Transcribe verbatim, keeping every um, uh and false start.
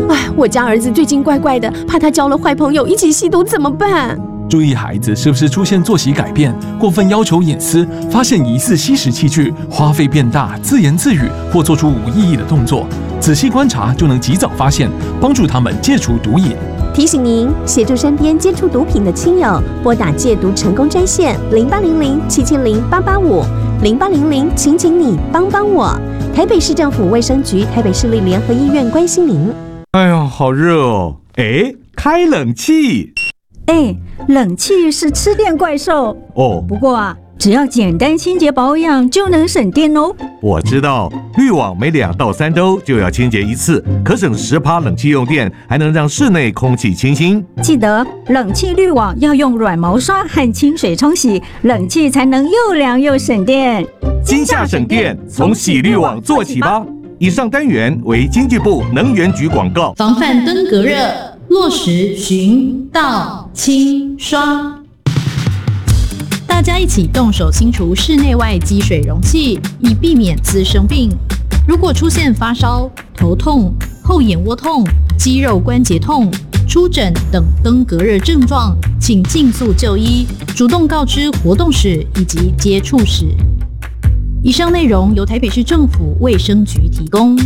哎，我家儿子最近怪怪的，怕他交了坏朋友一起吸毒怎么办？ 注意孩子是不是出现作息改变、过分要求隐私、发现疑似吸食器具、花费变大、自言自语或做出无意义的动作，仔细观察就能及早发现，帮助他们戒除毒瘾。 提醒您，协助身边接触毒品的亲友，拨打戒毒成功专线零八零零七七零八八五零八零零，请请你帮帮我。台北市政府卫生局、台北市立联合医院关心您。 哎呀，好热哦！哎，开冷气。 哎，冷气是吃电怪兽哦。 不过啊，只要简单清洁保养就能省电哦。 我知道，滤网每两到三周就要清洁一次，可省十趴冷气用电，还能让室内空气清新。 记得冷气滤网要用软毛刷和清水冲洗，冷气才能又凉又省电。 今夏省电，从洗滤网做起吧。以上单元为经济部能源局广告。 防范登革热，落实巡倒清刷。大家一起动手清除室内外积水容器，以避免滋生病。如果出现发烧、头痛、后眼窝痛、肌肉关节痛、出疹等登革热症状，请尽速就医，主动告知活动史以及接触史。以上内容由台北市政府卫生局提供。